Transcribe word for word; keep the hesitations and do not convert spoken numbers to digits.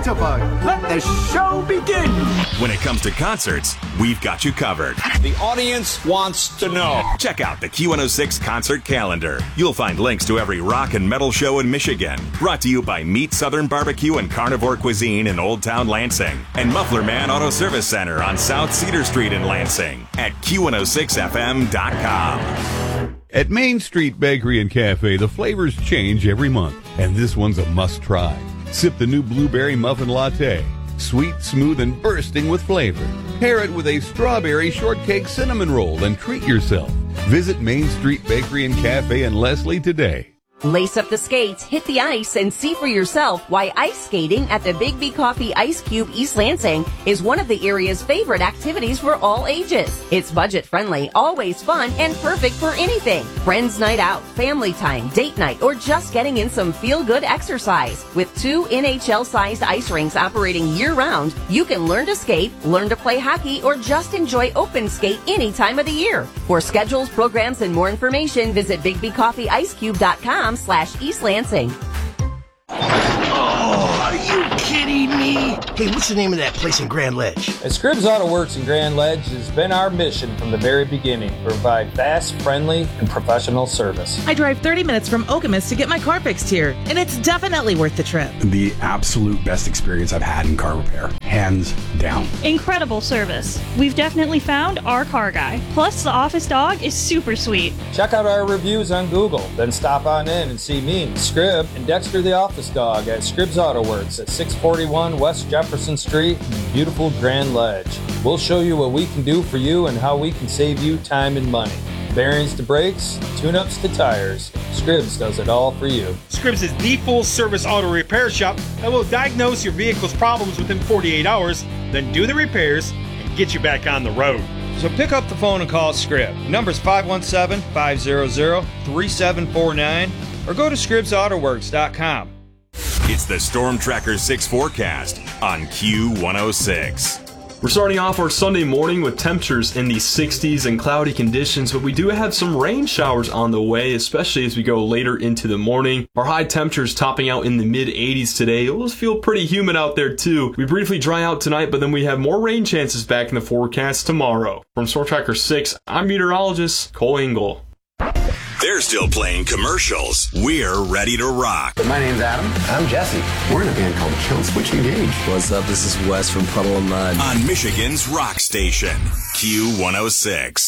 Jitterbug. Let the show begin. When it comes to concerts, we've got you covered. The audience wants to know. Check out the Q one oh six concert calendar. You'll find links to every rock and metal show in Michigan. Brought to you by Meat Southern Barbecue and Carnivore Cuisine in Old Town Lansing. And Muffler Man Auto Service Center on South Cedar Street in Lansing at Q one oh six F M dot com. At Main Street Bakery and Cafe, the flavors change every month, and this one's a must-try. Sip the new blueberry muffin latte. Sweet, smooth, and bursting with flavor. Pair it with a strawberry shortcake cinnamon roll and treat yourself. Visit Main Street Bakery and Cafe in Leslie today. Lace up the skates, hit the ice, and see for yourself why ice skating at the Big B Coffee Ice Cube East Lansing is one of the area's favorite activities for all ages. It's budget-friendly, always fun, and perfect for anything. Friends night out, family time, date night, or just getting in some feel-good exercise. With two N H L-sized ice rinks operating year-round, you can learn to skate, learn to play hockey, or just enjoy open skate any time of the year. For schedules, programs, and more information, visit big b coffee ice cube dot com slash East Lansing. Oh, are you kidding me? Hey, what's the name of that place in Grand Ledge? At Scribbs Auto Works in Grand Ledge, it's been our mission from the very beginning to provide fast, friendly, and professional service. I drive thirty minutes from Okemos to get my car fixed here, and it's definitely worth the trip. The absolute best experience I've had in car repair, hands down. Incredible service. We've definitely found our car guy. Plus, the office dog is super sweet. Check out our reviews on Google, then stop on in and see me, Scribb, and Dexter the office dog at Scribbs Auto Works at six forty-one West Jefferson Street in beautiful Grand Ledge. We'll show you what we can do for you and how we can save you time and money. Bearings to brakes, tune-ups to tires, Scribbs does it all for you. Scribbs is the full-service auto repair shop that will diagnose your vehicle's problems within forty-eight hours, then do the repairs and get you back on the road. So pick up the phone and call Scribb. Number's five one seven, five hundred, three seven four nine or go to scribbs auto works dot com. It's the Storm Tracker six forecast on Q one oh six. We're starting off our Sunday morning with temperatures in the sixties and cloudy conditions, but we do have some rain showers on the way, especially as we go later into the morning. Our high temperatures topping out in the mid eighties today. It'll feel pretty humid out there too. We briefly dry out tonight, but then we have more rain chances back in the forecast tomorrow. From Storm Tracker six, I'm meteorologist Cole Engel. They're still playing commercials. We're ready to rock. My name's Adam. I'm Jesse. We're in a band called Kill Switch Engage. What's up? This is Wes from Puddle of Mud. On Michigan's rock station, Q one oh six.